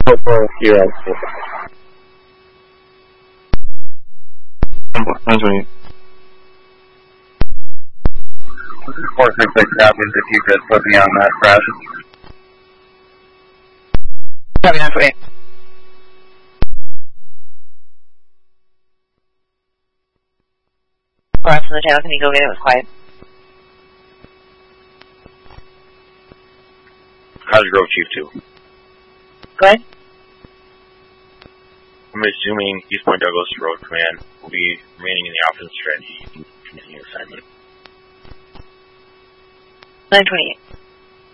for here. 928. 466 happens if you could put me on that crash. Copy 928. Cross from the town, can you go get it? It was quiet. Cottage Grove Chief 2. Go ahead. I'm assuming East Point Douglas Road Command will be remaining in the offensive strategy and continue assignment. 928.